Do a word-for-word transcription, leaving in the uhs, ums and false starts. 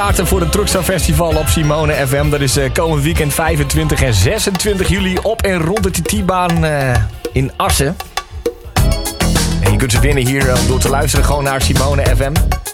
Kaarten voor het Truckstar Festival op Simone F M. Dat is uh, komend weekend vijfentwintig en zesentwintig juli op en rond de T T-baan uh, in Assen. En je kunt ze winnen hier uh, door te luisteren gewoon naar Simone F M.